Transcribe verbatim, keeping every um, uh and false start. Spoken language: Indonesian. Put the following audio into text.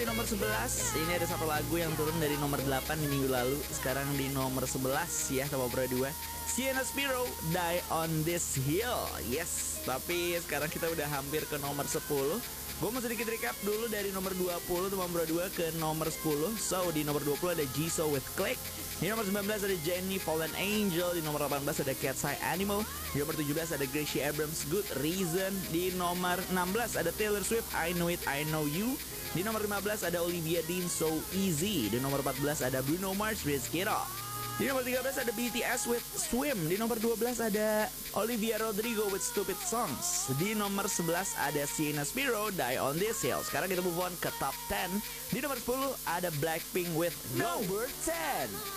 di nomor sebelas. Ini ada satu lagu yang turun dari nomor delapan di minggu lalu. Sekarang di nomor sebelas ya, Top Opera dua. Sienna Spiro, Die on This Hill. Yes, tapi sekarang kita udah hampir ke nomor sepuluh. Gue mau sedikit recap dulu dari nomor dua puluh Top Opera dua ke nomor sepuluh. So, di nomor dua puluh ada Jisoo with Click. Di nomor sembilan belas ada Jennie Fallen Angel. Di nomor delapan belas ada Cat's Eye Animal. Di nomor tujuh belas ada Gracie Abrams Good Reason. Di nomor enam belas ada Taylor Swift I Know It I Know You. Di nomor lima belas ada Olivia Dean So Easy. Di nomor empat belas ada Bruno Mars Risk It All. Di nomor tiga belas ada B T S with Swim. Di nomor dua belas ada Olivia Rodrigo with Stupid Songs. Di nomor sebelas ada Sienna Spiro, Die on This Hill. Sekarang kita move on ke top sepuluh. Di nomor sepuluh ada Blackpink with Number sepuluh.